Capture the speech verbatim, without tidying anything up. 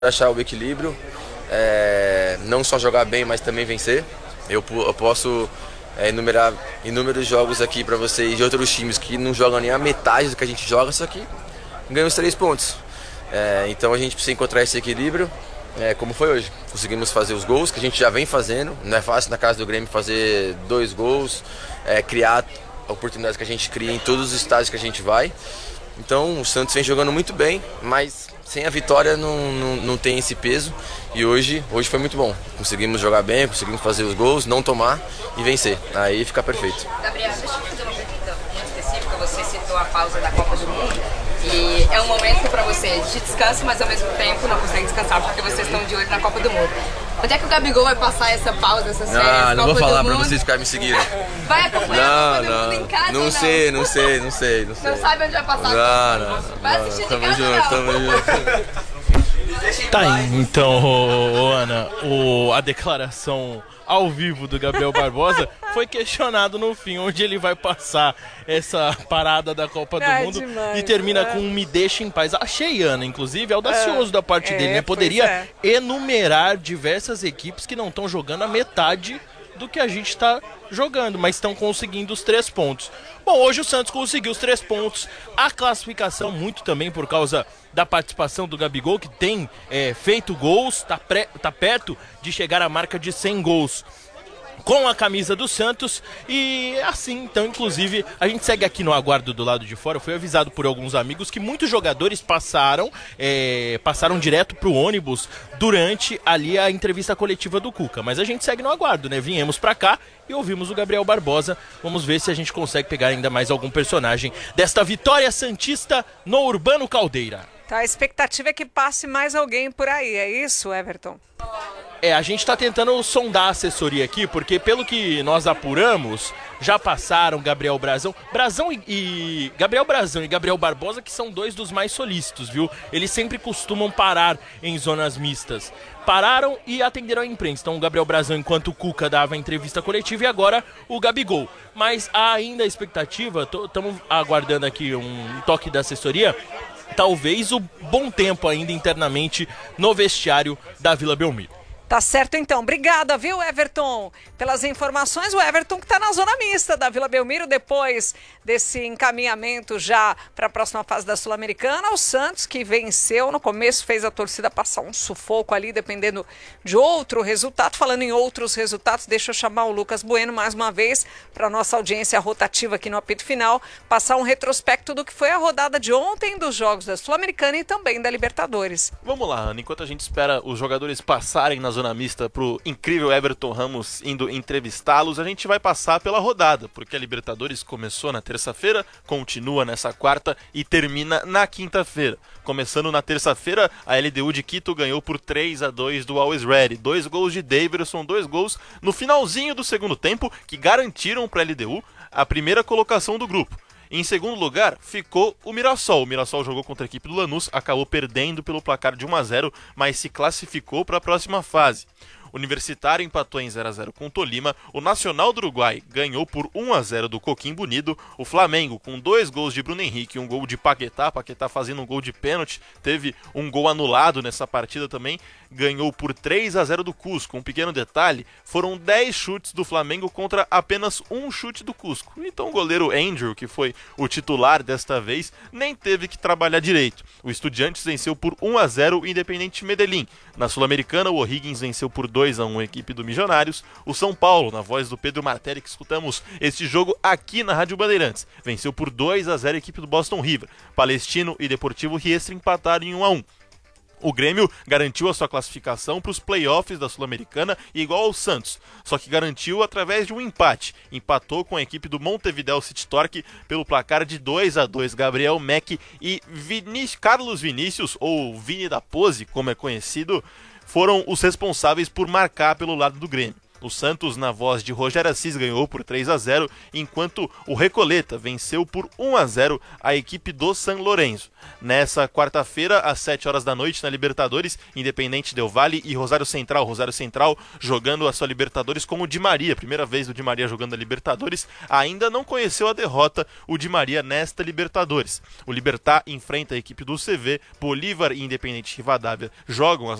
achar o equilíbrio, é, não só jogar bem, mas também vencer. Eu, eu posso é, enumerar inúmeros jogos aqui para vocês de outros times que não jogam nem a metade do que a gente joga, só que ganham os três pontos. É, então a gente precisa encontrar esse equilíbrio, é, como foi hoje. Conseguimos fazer os gols que a gente já vem fazendo. Não é fácil na casa do Grêmio fazer dois gols, é, criar oportunidades que a gente cria em todos os estádios que a gente vai. Então o Santos vem jogando muito bem, mas sem a vitória não, não, não tem esse peso. E hoje, hoje foi muito bom. Conseguimos jogar bem, conseguimos fazer os gols, não tomar e vencer. Aí fica perfeito. Gabriel, deixa eu fazer uma pergunta muito específica. Você citou a pausa da Copa do Mundo. E é um momento para você de descanso, mas ao mesmo tempo não consegue descansar porque vocês estão de olho na Copa do Mundo. Onde é que o Gabigol vai passar essa pausa, essas férias? Ah, não Copa vou falar do pra Mundo? vocês ficarem me seguindo. Vai acompanhar Não, a Copa do não, Mundo em casa não ou não? sei, não sei, não sei, não sei. Não sabe onde vai passar? Não, não. Vai não, assistir de tamo casa junto, ou não? tamo junto. Tá aí, então, ô, ô, Ana, o, a declaração ao vivo do Gabriel Barbosa foi questionado no fim, onde ele vai passar essa parada da Copa do É Mundo demais, e termina é. com um me deixa em paz. Achei, Ana, inclusive, audacioso É, da parte é, dele, né? pois Poderia é. enumerar diversas equipes que não estão jogando a metade do que a gente está jogando, mas estão conseguindo os três pontos. Bom, hoje o Santos conseguiu os três pontos, a classificação muito também por causa da participação do Gabigol, que tem é, feito gols, está tá perto de chegar à marca de cem gols com a camisa do Santos. E assim, então, inclusive, a gente segue aqui no aguardo do lado de fora. Eu fui avisado por alguns amigos que muitos jogadores passaram é, passaram direto pro ônibus durante ali a entrevista coletiva do Cuca, mas a gente segue no aguardo, né? Viemos pra cá e ouvimos o Gabriel Barbosa. Vamos ver se a gente consegue pegar ainda mais algum personagem desta vitória santista no Urbano Caldeira. Tá, a expectativa é que passe mais alguém por aí, é isso, Everton? É, a gente está tentando sondar a assessoria aqui, porque pelo que nós apuramos, já passaram Gabriel Brazão, Brazão e, e Gabriel Brazão e Gabriel Barbosa, que são dois dos mais solícitos, viu? Eles sempre costumam parar em zonas mistas. Pararam e atenderam a imprensa. Então o Gabriel Brazão, enquanto o Cuca dava a entrevista coletiva, e agora o Gabigol. Mas há ainda a expectativa, estamos aguardando aqui um toque da assessoria, talvez o bom tempo ainda internamente no vestiário da Vila Belmiro. Tá certo então. Obrigada, viu, Everton, pelas informações. O Everton que está na zona mista da Vila Belmiro, depois desse encaminhamento já para a próxima fase da Sul-Americana. O Santos, que venceu no começo, fez a torcida passar um sufoco ali, dependendo de outro resultado. Falando em outros resultados, deixa eu chamar o Lucas Bueno mais uma vez para nossa audiência rotativa aqui no apito final, passar um retrospecto do que foi a rodada de ontem dos jogos da Sul-Americana e também da Libertadores. Vamos lá, Ana, enquanto a gente espera os jogadores passarem na zona mista pro incrível Everton Ramos indo entrevistá-los, a gente vai passar pela rodada, porque a Libertadores começou na terça-feira, continua nessa quarta e termina na quinta-feira. Começando na terça-feira, a L D U de Quito ganhou por três a dois do Always Ready. Dois gols de Daverson, dois gols no finalzinho do segundo tempo, que garantiram para a L D U a primeira colocação do grupo. Em segundo lugar, ficou o Mirassol. O Mirassol jogou contra a equipe do Lanús, acabou perdendo pelo placar de um a zero, mas se classificou para a próxima fase. O Universitário empatou em zero a zero com o Tolima, o Nacional do Uruguai ganhou por um a zero do Coquimbo Unido, o Flamengo com dois gols de Bruno Henrique e um gol de Paquetá, Paquetá fazendo um gol de pênalti, teve um gol anulado nessa partida também, ganhou por três a zero do Cusco. Um pequeno detalhe, foram dez chutes do Flamengo contra apenas um chute do Cusco. Então o goleiro Andrew, que foi o titular desta vez, nem teve que trabalhar direito. O Estudiantes venceu por um a zero o Independente Medellín. Na Sul-Americana, o O'Higgins venceu por dois a um a equipe do Milionários. O São Paulo, na voz do Pedro Martelli, que escutamos este jogo aqui na Rádio Bandeirantes, venceu por dois a zero a equipe do Boston River. Palestino e Deportivo Riestra empataram em um a um. O Grêmio garantiu a sua classificação para os playoffs da Sul-Americana igual ao Santos, só que garantiu através de um empate. Empatou com a equipe do Montevideo City Torque pelo placar de dois a dois. Gabriel Mack e Vinícius, Carlos Vinícius, ou Vini da Pose, como é conhecido, foram os responsáveis por marcar pelo lado do Grêmio. O Santos, na voz de Rogério Assis, ganhou por três a zero, enquanto o Recoleta venceu por um a zero a equipe do San Lorenzo. Nessa quarta-feira, às sete horas da noite, na Libertadores, Independente Del Valle e Rosário Central. Rosário Central jogando a sua Libertadores com o Di Maria, primeira vez do Di Maria jogando a Libertadores, ainda não conheceu a derrota o Di Maria nesta Libertadores. O Libertad enfrenta a equipe do C V, Bolívar e Independente Rivadavia jogam as